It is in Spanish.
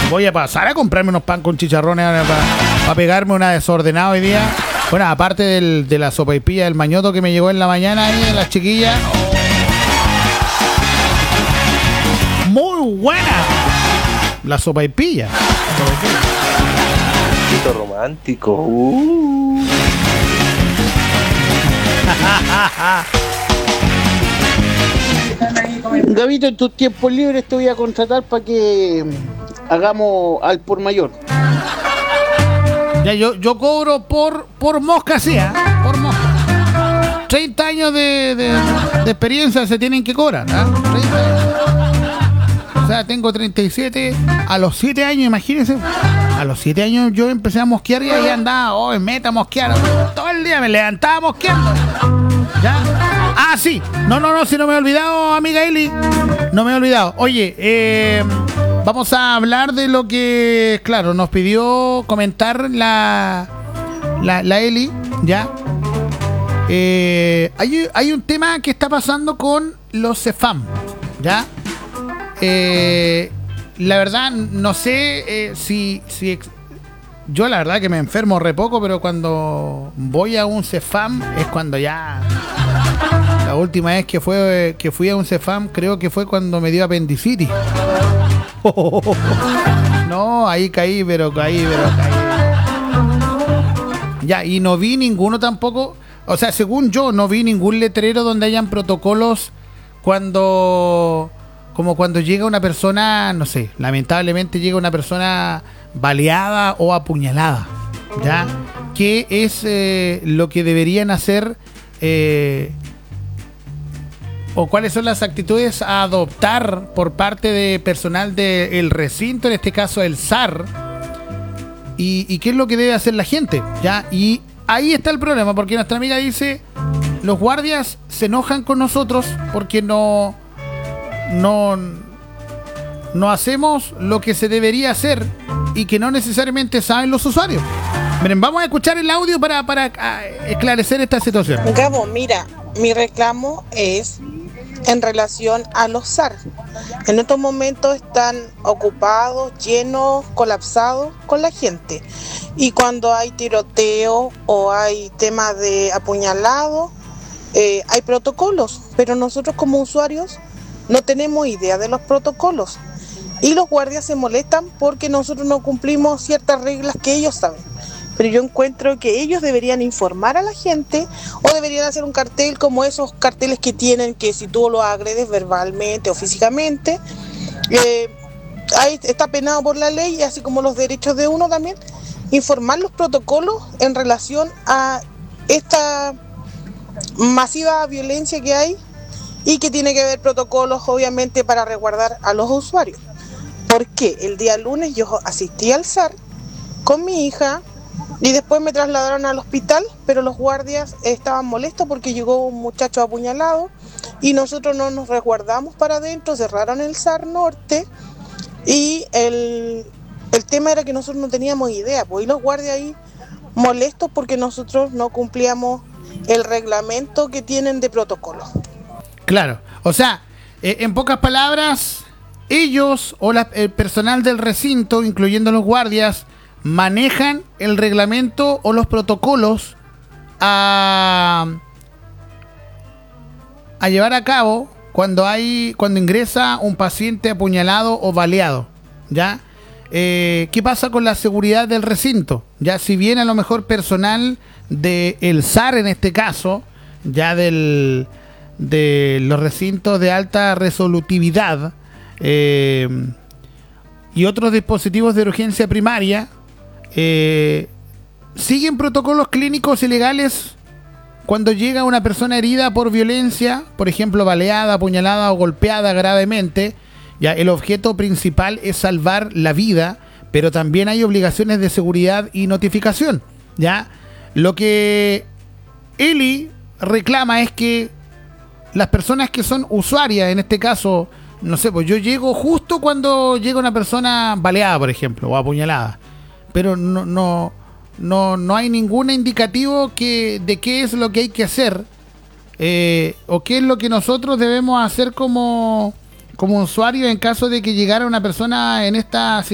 Voy a pasar a comprarme unos pan con chicharrones para pegarme una desordenada hoy día. Bueno, aparte de la sopaipilla del mañoto que me llegó en la mañana ahí de las chiquillas. Muy buena la sopaipilla. Romántico. Gabito, en tus tiempos libres te voy a contratar para que hagamos al por mayor. Ya, yo cobro por mosca, sí, ¿eh? Por mosca. 30 años de experiencia se tienen que cobrar, ¿eh? 30 años. O sea, tengo 37. A los 7 años, imagínense. A los 7 años yo empecé a mosquear y ahí andaba, en meta a mosquear. Todo el día me levantaba mosqueando. ¿Ya? Ah, sí. No, si no me he olvidado, amiga Eli. No me he olvidado. Oye, vamos a hablar de lo que, claro, nos pidió comentar la Eli, ¿ya? Hay un tema que está pasando con los CEFAM, ¿ya? La verdad, no sé si yo la verdad que me enfermo re poco, pero cuando voy a un CEFAM es cuando ya... La última vez que fui a un CEFAM creo que fue cuando me dio apendicitis. No, ahí caí. Ya, y no vi ninguno tampoco. O sea, según yo, no vi ningún letrero donde hayan protocolos como cuando llega una persona, no sé, lamentablemente llega una persona baleada o apuñalada, ¿ya? ¿Qué es lo que deberían hacer o cuáles son las actitudes a adoptar por parte de personal del recinto, en este caso el SAR, y qué es lo que debe hacer la gente, ¿ya? Y ahí está el problema, porque nuestra amiga dice, los guardias se enojan con nosotros porque no hacemos lo que se debería hacer y que no necesariamente saben los usuarios. Miren, vamos a escuchar el audio para esclarecer esta situación. Gabo, mira, mi reclamo es en relación a los SAR. En estos momentos están ocupados, llenos, colapsados con la gente. Y cuando hay tiroteo o hay temas de apuñalado, hay protocolos, pero nosotros como usuarios no tenemos idea de los protocolos. Y los guardias se molestan porque nosotros no cumplimos ciertas reglas que ellos saben. Pero yo encuentro que ellos deberían informar a la gente o deberían hacer un cartel como esos carteles que tienen que si tú lo agredes verbalmente o físicamente, ahí está penado por la ley, así como los derechos de uno también, informar los protocolos en relación a esta masiva violencia que hay y que tiene que haber protocolos obviamente para resguardar a los usuarios. Porque el día lunes yo asistí al SAR con mi hija y después me trasladaron al hospital, pero los guardias estaban molestos porque llegó un muchacho apuñalado y nosotros no nos resguardamos para adentro, cerraron el SAR Norte y el tema era que nosotros no teníamos idea, pues, y los guardias ahí molestos porque nosotros no cumplíamos el reglamento que tienen de protocolo. Claro, o sea, en pocas palabras, ellos o el personal del recinto, incluyendo los guardias, manejan el reglamento o los protocolos a llevar a cabo cuando ingresa un paciente apuñalado o baleado, ¿ya? ¿Qué pasa con la seguridad del recinto? Ya, si bien a lo mejor personal del SAR en este caso, ya de los recintos de alta resolutividad y otros dispositivos de urgencia primaria, siguen protocolos clínicos y legales cuando llega una persona herida por violencia, por ejemplo, baleada, apuñalada o golpeada gravemente. Ya, el objeto principal es salvar la vida, pero también hay obligaciones de seguridad y notificación, ¿ya? Lo que Eli reclama es que las personas que son usuarias, en este caso, no sé, pues yo llego justo cuando llega una persona baleada, por ejemplo, o apuñalada, pero no hay ningún indicativo de qué es lo que hay que hacer o qué es lo que nosotros debemos hacer como usuarios en caso de que llegara una persona en esta situación.